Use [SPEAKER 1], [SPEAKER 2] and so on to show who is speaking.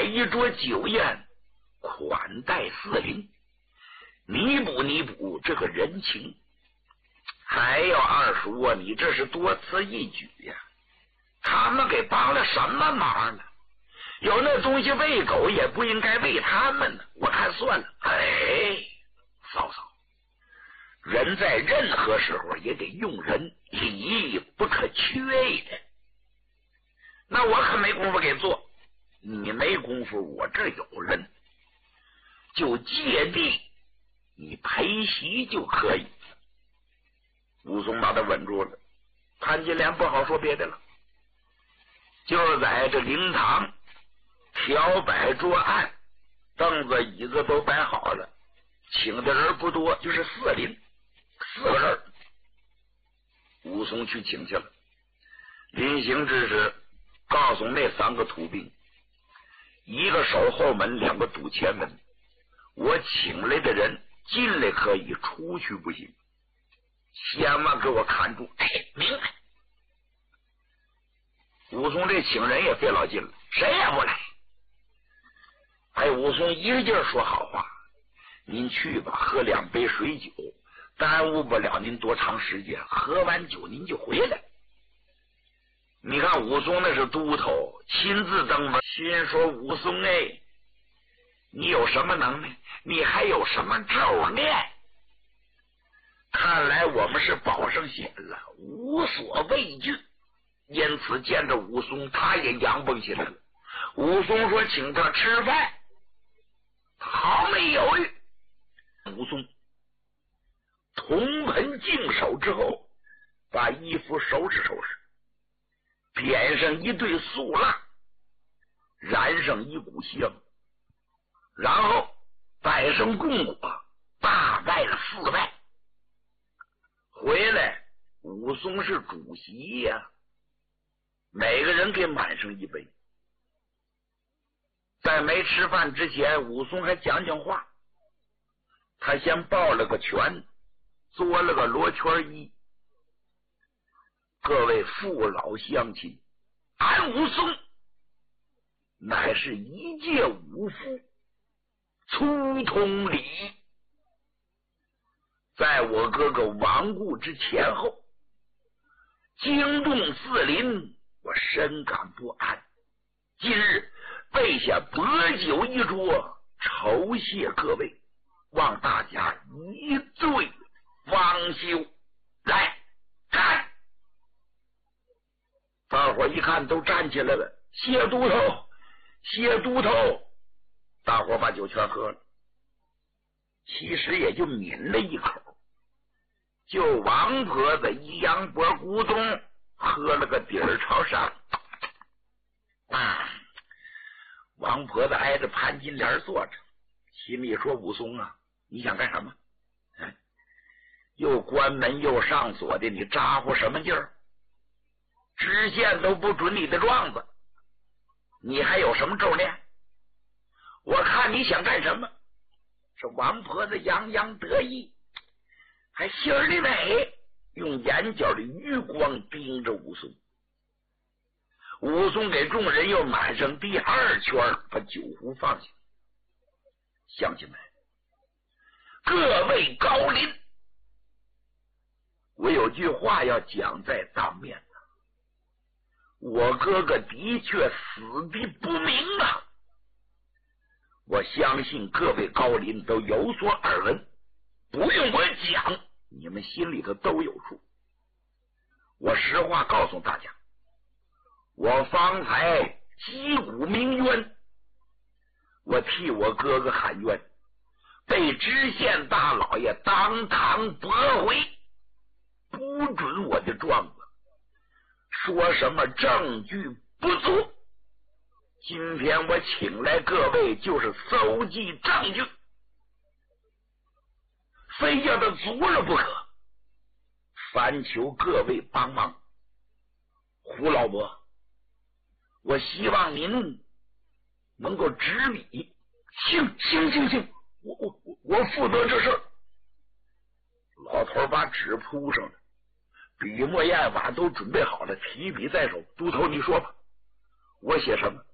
[SPEAKER 1] 一桌酒宴款待四邻，弥补这个人情。还要二叔啊，你这是多此一举呀！他们给帮了什么忙呢？有那东西喂狗，也不应该喂他们呢。我看算了。嫂嫂，人在任何时候也得用人，礼不可缺也。那我可没工夫给做，你没功夫，我这有人，就借地你陪席就可以。武松把他稳住了，潘金莲不好说别的了，就在这灵堂调摆桌案，凳子椅子都摆好了，请的人不多，就是四邻4个人。武松去请去了，临行之时告诉那3个土兵，一个守后门，2个堵前门，我请来的人进来可以，出去不行，千万给我看住。明白。武松这请人也费老劲了，谁也不来。武松一个劲儿说好话，您去吧，喝2杯水酒，耽误不了您多长时间，喝完酒您就回来。你看武松那是都头，亲自登门，心说武松你有什么能耐？你还有什么咒念？看来我们是保上险了，无所畏惧。因此见着武松，他也扬蹦起来了。武松说请他吃饭，毫没犹豫。武松铜盆净手之后，把衣服收拾收拾，点上一对素蜡，燃上一股香，然后摆上供果，大拜了4拜。回来武松是主席呀，每个人给满上1杯。在没吃饭之前，武松还讲讲话。他先抱了个拳，作了个罗圈揖。各位父老乡亲，俺武松乃是一介武夫，粗通礼仪。在我哥哥亡故之前后，惊动四邻，我深感不安。今日备下薄酒一桌，酬谢各位，望大家一醉方休。来干！大伙一看都站起来了，谢都头，谢都头。大伙把酒全喝了，其实也就抿了一口，就王婆子一扬脖咕咚喝了个底儿朝上。王婆子挨着潘金莲坐着，心里说武松啊，你想干什么？又关门又上锁的，你咋呼什么劲儿？知县都不准你的状子，你还有什么咒念？我看你想干什么？这王婆子洋洋得意，还心儿里美，用眼角的余光盯着武松。武松给众人又满上第2圈，把酒壶放下。乡亲们，各位高邻，我有句话要讲在当面呢。我哥哥的确死的不明啊，我相信各位高邻都有所耳闻，不用我讲，你们心里头都有数。我实话告诉大家，我方才击鼓鸣冤，我替我哥哥喊冤，被知县大老爷当堂驳回，不准我的状子，说什么证据不足。今天我请来各位，就是搜集证据，非要他足了不可，烦求各位帮忙。胡老伯，我希望您能够执礼。行，我负责这事。老头把纸铺上了，笔墨砚法都准备好了，提笔在手。都头，你说吧，我写什么？